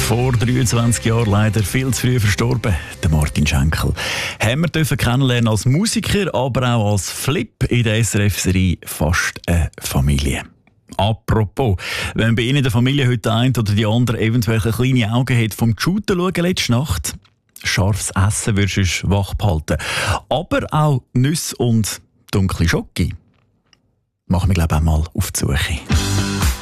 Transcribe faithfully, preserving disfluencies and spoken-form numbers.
Vor dreiundzwanzig Jahren leider viel zu früh verstorben, der Martin Schenkel. Haben wir dürfen kennenlernen als Musiker, aber auch als Flip in der S R F-Serie «Fast eine Familie». Apropos, wenn bei Ihnen in der Familie heute der eine oder die andere eventuell kleine Augen hat vom Shooten schauen letzte Nacht, scharfes Essen würdest du wach behalten. Aber auch Nüsse und dunkle Schoki. Machen wir, glaube ich, auch mal auf die Suche.